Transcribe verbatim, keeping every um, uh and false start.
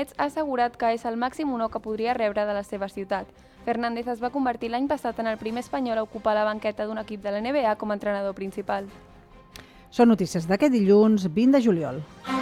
Nets ha assegurat que és el màxim honor que podria rebre de la seva ciutat. Fernández es va convertir l'any passat en el primer espanyol a ocupar la banqueta d'un equip de la N B A com a entrenador principal. Són notícies d'aquest dilluns vint de juliol.